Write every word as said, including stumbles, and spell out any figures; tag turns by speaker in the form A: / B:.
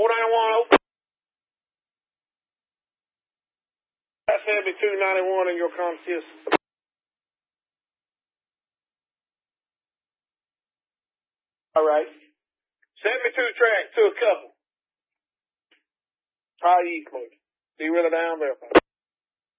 A: four ninety-one open. That's seventy-two ninety-one in your conscious. All right. seventy-two track to a couple. High E close. See really down there.